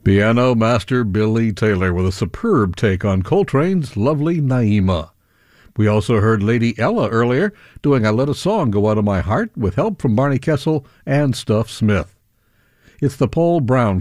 Piano master Billy Taylor with a superb take on Coltrane's lovely Naima. We also heard Lady Ella earlier doing I Let a Song Go Out of My Heart with help from Barney Kessel and Stuff Smith. It's the Paul Brown